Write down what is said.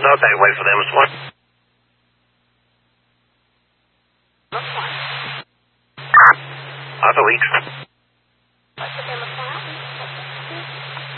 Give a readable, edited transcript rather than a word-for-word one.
Okay, wait for them. It's one. Also weeks. What's the